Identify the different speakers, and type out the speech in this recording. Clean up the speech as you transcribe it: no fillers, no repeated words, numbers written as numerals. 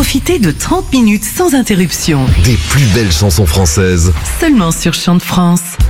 Speaker 1: Profitez de 30 minutes sans interruption.
Speaker 2: Des plus belles chansons françaises.
Speaker 1: Seulement sur Chant de France.